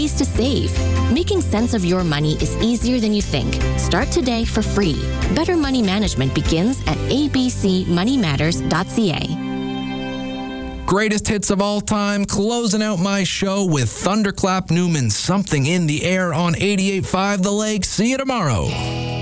ways to save. Making sense of your money is easier than you think. Start today for free. Better money management begins at abcmoneymatters.ca. Greatest hits of all time, closing out my show with Thunderclap Newman's Something in the Air on 88.5 The Lake. See you tomorrow.